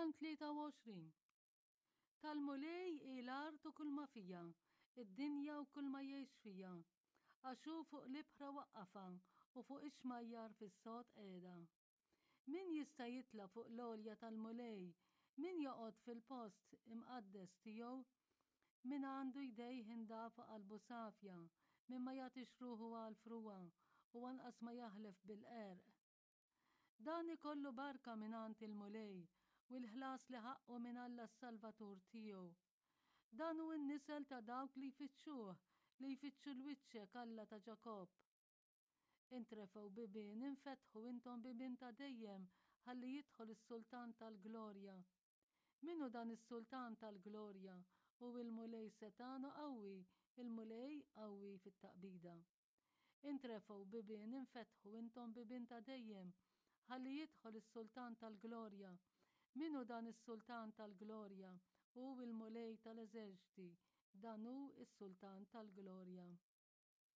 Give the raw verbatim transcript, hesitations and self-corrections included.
Psalm tlieta وعشرين. tal-mulej il-art u kull ma fija, id-dinja u kull ma jiex fija. Għaxu fuq l-ibħra waqqafa u fuq ix-xmajjar fis-sot qiegħda. Min jista' jitla fuq l-olja tal-mulej, min joqgħod fil-post imqaddes tiegħu, min għandu jdejh indafa qalbu safja, min ma jagħtix ruħu għal fruwa u anqas ma jaħlef bil-qerq. Dan ikollu barka minant il-mulej u l-ħlas li ħaqqu minn Alla s-Salvatur tiegħu. Dan hu n-nisel ta' dawk li jfittxuh, li jfittxu l-wiċċek Alla ta' Ġakob. Intrefew bibien, infetħu intom bibien ta' dejjem ħalli jidħol is-Sultan tal-Glorja. Minu dan is-Sultan tal-Glorja? U il-mulej setanu qawwi, il-mulej qawwi fit-taqbida. Intrefew bibien, infetħu intom bibien ta' dejjem ħalli jidħol is-Sultan tal-Glorja. Minu dan is-Sultan tal-Glorja? U il-mulej tal-eżerċiti, dan hu is-Sultan tal-Glorja.